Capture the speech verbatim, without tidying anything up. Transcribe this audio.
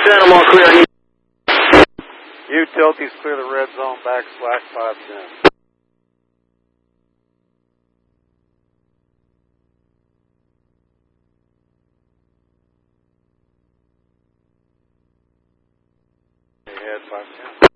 ten, I'm all clear. Utilities clear the red zone, back slack five ten. Head five ten.